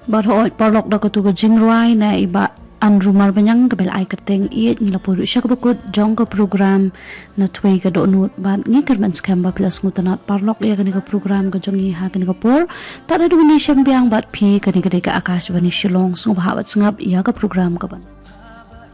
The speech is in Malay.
But ho parlok da ko tu ko jingruai na iba an rumar banyang ka bel ai kerteng iet ngila puru syak rukut jong ka program na twei ka do nut ban ngi kerman skam ba plus ngutanat parlok ya ka program ka jong i ha ka por ta da Indonesia biang bat phi ka ka Akashvani Shillong sung bahawat sngap ya ka program ka ban